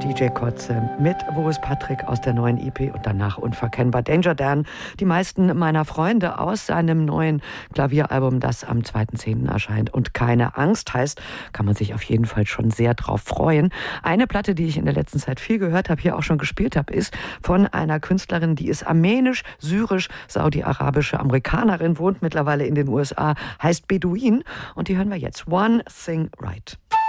DJ Kotze mit Boris Patrick aus der neuen EP und danach unverkennbar Danger Dan. Die meisten meiner Freunde aus seinem neuen Klavieralbum, das am 2.10. erscheint. Und keine Angst heißt, kann man sich auf jeden Fall schon sehr drauf freuen. Eine Platte, die ich in der letzten Zeit viel gehört habe, hier auch schon gespielt habe, ist von einer Künstlerin, die ist armenisch, syrisch, saudi-arabische Amerikanerin, wohnt mittlerweile in den USA, heißt Beduin. Und die hören wir jetzt. One Thing Right.